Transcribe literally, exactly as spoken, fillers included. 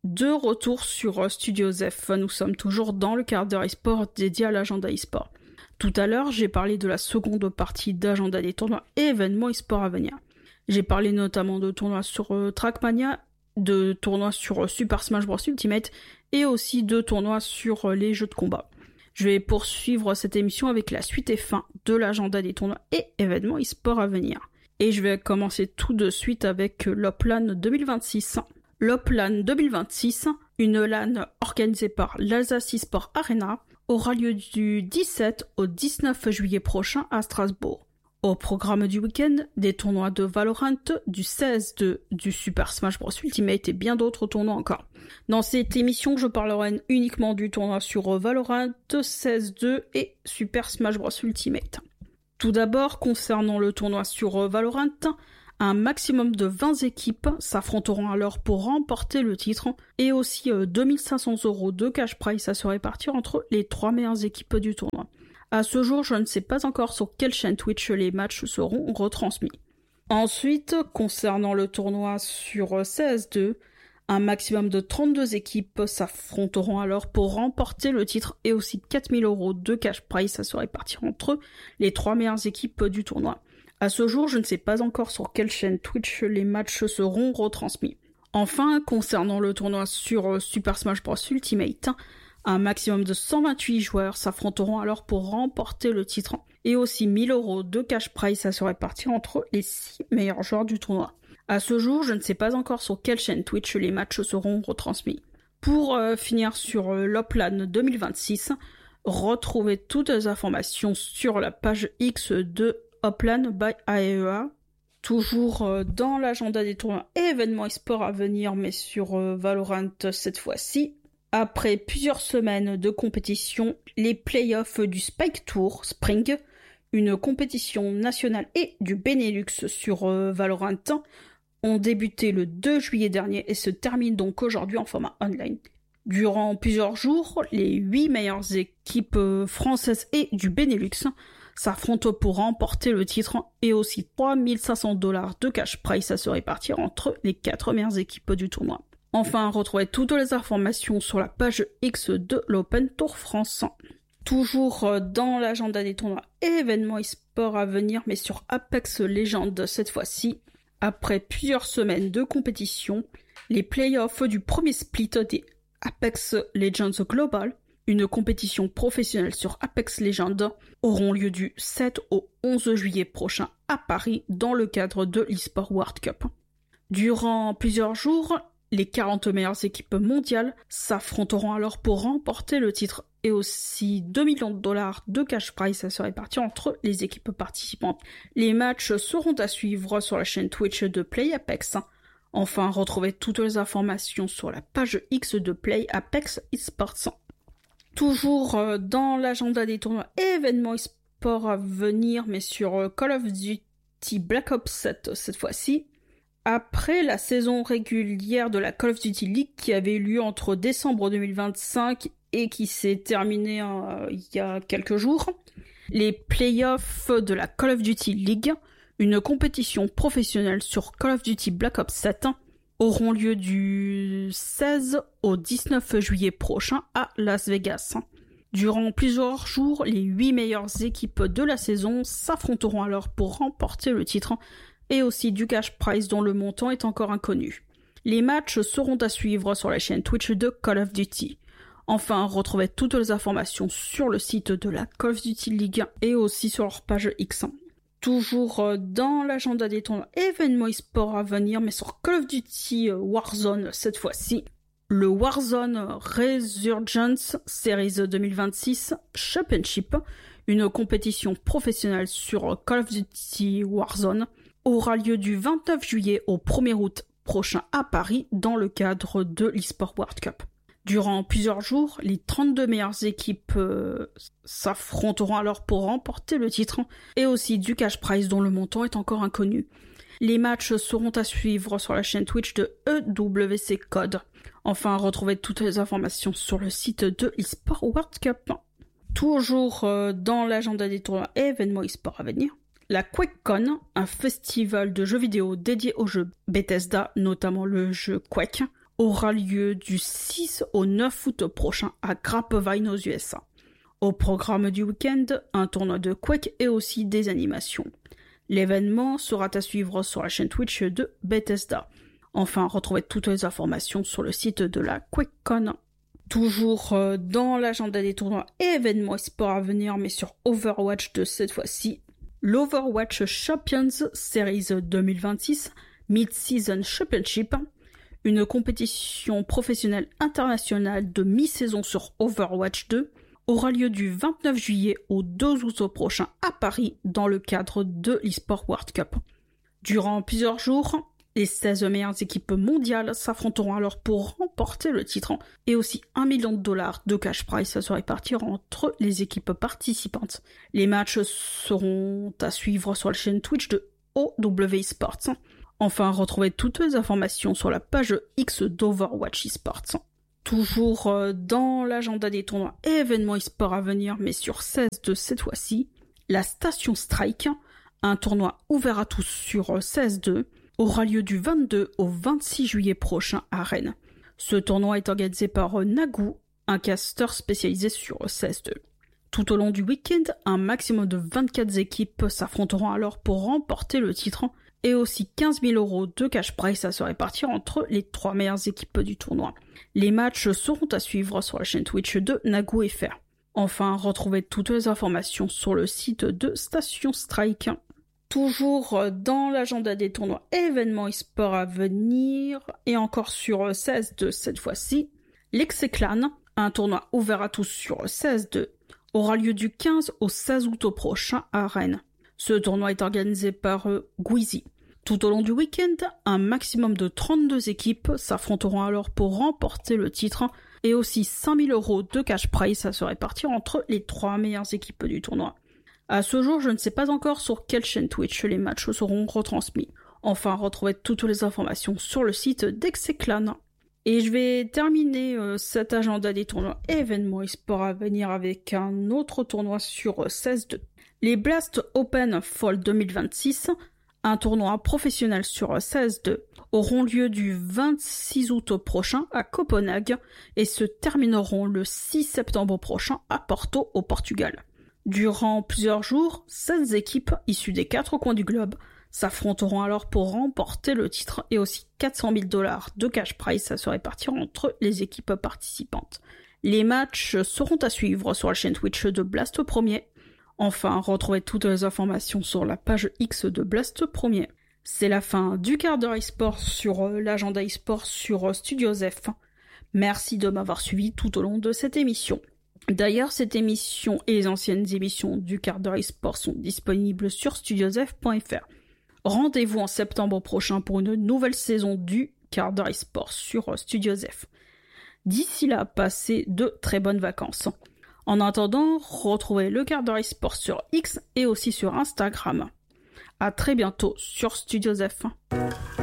De retour sur Studio Zef, nous sommes toujours dans le quart d'heure e-sport dédié à l'agenda e-sport. Tout à l'heure, j'ai parlé de la seconde partie d'agenda des tournois et événements e-sport à venir. J'ai parlé notamment de tournois sur euh, Trackmania, de tournois sur euh, Super Smash Bros Ultimate et aussi de tournois sur euh, les jeux de combat. Je vais poursuivre cette émission avec la suite et fin de l'agenda des tournois et événements e-sport à venir. Et je vais commencer tout de suite avec l'Oplan deux mille vingt-six. L'Oplan deux mille vingt-six, une LAN organisée par l'Alsace eSport Arena, aura lieu du dix-sept au dix-neuf juillet prochain à Strasbourg. Au programme du week-end, des tournois de Valorant, du C S deux, du Super Smash Bros Ultimate et bien d'autres tournois encore. Dans cette émission, je parlerai uniquement du tournoi sur Valorant, C S deux et Super Smash Bros Ultimate. Tout d'abord, concernant le tournoi sur Valorant, un maximum de vingt équipes s'affronteront alors pour remporter le titre et aussi deux mille cinq cents euros de cash prize à se répartir entre les trois meilleures équipes du tournoi. À ce jour, je ne sais pas encore sur quelle chaîne Twitch les matchs seront retransmis. Ensuite, concernant le tournoi sur C S deux, un maximum de trente-deux équipes s'affronteront alors pour remporter le titre et aussi quatre mille euros de cash prize à se répartir entre les trois meilleures équipes du tournoi. À ce jour, je ne sais pas encore sur quelle chaîne Twitch les matchs seront retransmis. Enfin, concernant le tournoi sur Super Smash Bros Ultimate, un maximum de cent vingt-huit joueurs s'affronteront alors pour remporter le titre et aussi mille euros de cash prize à se répartir entre les six meilleurs joueurs du tournoi. À ce jour, je ne sais pas encore sur quelle chaîne Twitch les matchs seront retransmis. Pour euh, finir sur euh, l'Oplan deux mille vingt-six, retrouvez toutes les informations sur la page X de Oplan by A E A, toujours euh, dans l'agenda des tournois et événements e-sport à venir, mais sur euh, Valorant cette fois-ci. Après plusieurs semaines de compétition, les playoffs du Spike Tour Spring, une compétition nationale et du Benelux sur euh, Valorant, ont débuté le deux juillet dernier et se terminent donc aujourd'hui en format online. Durant plusieurs jours, les huit meilleures équipes euh, françaises et du Benelux s'affrontent pour remporter le titre et aussi trois mille cinq cents dollars de cash prize à se répartir entre les quatre meilleures équipes du tournoi. Enfin, retrouvez toutes les informations sur la page X de l'Open Tour France. Toujours dans l'agenda des tournois et événements e-sport à venir, mais sur Apex Legends cette fois-ci. Après plusieurs semaines de compétition, les playoffs du premier split des Apex Legends Global, une compétition professionnelle sur Apex Legends, auront lieu du sept au onze juillet prochain à Paris dans le cadre de l'eSport World Cup. Durant plusieurs jours, les quarante meilleures équipes mondiales s'affronteront alors pour remporter le titre et aussi deux millions de dollars de cash prize à se répartir entre les équipes participantes. Les matchs seront à suivre sur la chaîne Twitch de Play Apex. Enfin, retrouvez toutes les informations sur la page X de Play Apex eSports. Toujours dans l'agenda des tournois et événements e-sport à venir, mais sur Call of Duty Black Ops sept cette fois-ci. Après la saison régulière de la Call of Duty League qui avait eu lieu entre décembre deux mille vingt-cinq et qui s'est terminée euh, il y a quelques jours, les playoffs de la Call of Duty League, une compétition professionnelle sur Call of Duty Black Ops sept, auront lieu du seize au dix-neuf juillet prochain à Las Vegas. Durant plusieurs jours, les huit meilleures équipes de la saison s'affronteront alors pour remporter le titre et aussi du cash prize dont le montant est encore inconnu. Les matchs seront à suivre sur la chaîne Twitch de Call of Duty. Enfin, retrouvez toutes les informations sur le site de la Call of Duty League et aussi sur leur page X. Toujours dans l'agenda des tournois événements e-sport à venir, mais sur Call of Duty Warzone cette fois-ci. Le Warzone Resurgence Series deux mille vingt-six Championship, une compétition professionnelle sur Call of Duty Warzone, aura lieu du vingt-neuf juillet au premier août prochain à Paris dans le cadre de l'eSport World Cup. Durant plusieurs jours, les trente-deux meilleures équipes euh, s'affronteront alors pour remporter le titre et aussi du cash prize dont le montant est encore inconnu. Les matchs seront à suivre sur la chaîne Twitch de E W C Code. Enfin, retrouvez toutes les informations sur le site de l'eSport World Cup. Toujours euh, dans l'agenda des tournois et événements e-sport à venir, la QuakeCon, un festival de jeux vidéo dédié aux jeux Bethesda, notamment le jeu Quake, aura lieu du six au neuf août prochain à Grapevine aux U S A. Au programme du week-end, un tournoi de Quake et aussi des animations. L'événement sera à suivre sur la chaîne Twitch de Bethesda. Enfin, retrouvez toutes les informations sur le site de la QuakeCon. Toujours dans l'agenda des tournois et événements e-sport à venir, mais sur Overwatch de cette fois-ci. L'Overwatch Champions Series deux mille vingt-six Mid-Season Championship, une compétition professionnelle internationale de mi-saison sur Overwatch deux, aura lieu du vingt-neuf juillet au deux août prochain à Paris dans le cadre de l'eSport World Cup. Durant plusieurs jours, les seize meilleures équipes mondiales s'affronteront alors pour remporter le titre et aussi un million de dollars de cash prize à se répartir entre les équipes participantes. Les matchs seront à suivre sur la chaîne Twitch de O W Esports. Enfin, retrouvez toutes les informations sur la page X d'Overwatch Esports. Toujours dans l'agenda des tournois et événements e-sport à venir, mais sur seize de cette fois-ci, la Station Strike, un tournoi ouvert à tous sur seize deux, aura lieu du vingt-deux au vingt-six juillet prochain à Rennes. Ce tournoi est organisé par Nagu, un caster spécialisé sur seize deux. Tout au long du week-end, un maximum de vingt-quatre équipes s'affronteront alors pour remporter le titre et aussi quinze mille euros de cash prize à se répartir entre les trois meilleures équipes du tournoi. Les matchs seront à suivre sur la chaîne Twitch de Nagu F R. Enfin, retrouvez toutes les informations sur le site de Station Strike. Toujours dans l'agenda des tournois et événements e-sport à venir, et encore sur seize deux cette fois-ci, l'Execlan, un tournoi ouvert à tous sur seize deux, aura lieu du quinze au seize août prochain à Rennes. Ce tournoi est organisé par Guizy. Tout au long du week-end, un maximum de trente-deux équipes s'affronteront alors pour remporter le titre et aussi cinq mille euros de cash prize à se répartir entre les trois meilleures équipes du tournoi. À ce jour, je ne sais pas encore sur quelle chaîne Twitch les matchs seront retransmis. Enfin, retrouvez toutes les informations sur le site d'Execlan. Et je vais terminer euh, cet agenda des tournois et événements e-sport à venir avec un autre tournoi sur seize deux. Les Blast Open Fall deux mille vingt-six, un tournoi professionnel sur seize deux, auront lieu du vingt-six août prochain à Copenhague et se termineront le six septembre prochain à Porto au Portugal. Durant plusieurs jours, seize équipes issues des quatre coins du globe s'affronteront alors pour remporter le titre et aussi quatre cent mille dollars de cash prize à se répartir entre les équipes participantes. Les matchs seront à suivre sur la chaîne Twitch de Blast Premier. Enfin, retrouvez toutes les informations sur la page X de Blast Premier. C'est la fin du quart d'heure e-sport sur l'agenda e-sport sur Studios F. Merci de m'avoir suivi tout au long de cette émission. D'ailleurs, cette émission et les anciennes émissions du quart d'heure e-sport sont disponibles sur studiosf point f r. Rendez-vous en septembre prochain pour une nouvelle saison du quart d'heure e-sport sur Studios F. D'ici là, passez de très bonnes vacances. En attendant, retrouvez le quart d'heure e-sport sur X et aussi sur Instagram. À très bientôt sur Studios F.